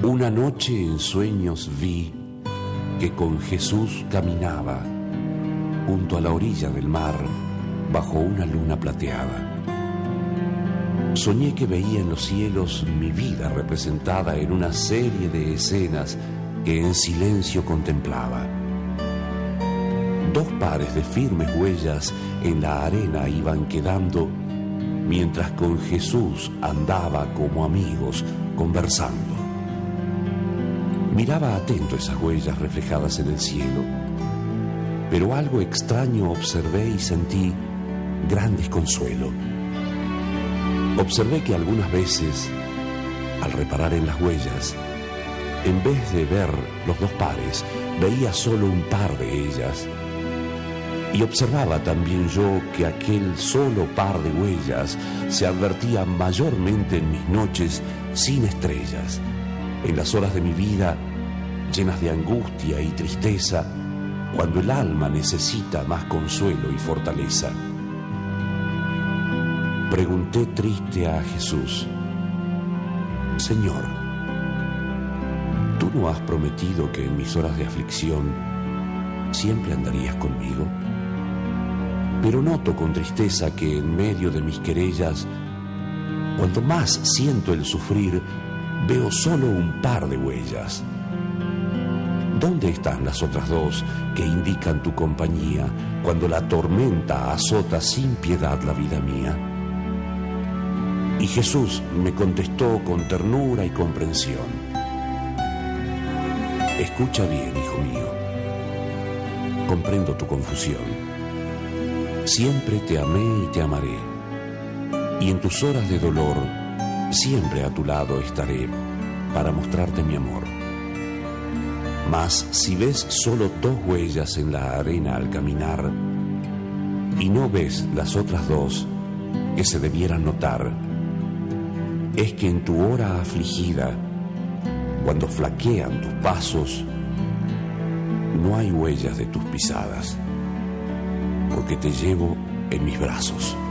Una noche en sueños vi que con Jesús caminaba junto a la orilla del mar bajo una luna plateada. Soñé que veía en los cielos mi vida representada en una serie de escenas que en silencio contemplaba. 2 pares de firmes huellas en la arena iban quedando mientras con Jesús andaba como amigos conversando. Miraba atento esas huellas reflejadas en el cielo, pero algo extraño observé y sentí gran desconsuelo. Observé que algunas veces, al reparar en las huellas, en vez de ver los 2 pares, veía solo un par de ellas. Y observaba también yo que aquel solo par de huellas se advertía mayormente en mis noches sin estrellas, en las horas de mi vida llenas de angustia y tristeza, cuando el alma necesita más consuelo y fortaleza. Pregunté triste a Jesús: Señor, ¿tú no has prometido que en mis horas de aflicción siempre andarías conmigo? Pero noto con tristeza que en medio de mis querellas, cuanto más siento el sufrir, veo solo un par de huellas. ¿Dónde están las otras 2 que indican tu compañía cuando la tormenta azota sin piedad la vida mía? Y Jesús me contestó con ternura y comprensión: escucha bien, hijo mío, comprendo tu confusión. Siempre te amé y te amaré, y en tus horas de dolor siempre a tu lado estaré para mostrarte mi amor. Mas si ves solo 2 huellas en la arena al caminar y no ves las otras 2 que se debieran notar, es que en tu hora afligida, cuando flaquean tus pasos, no hay huellas de tus pisadas, porque te llevo en mis brazos.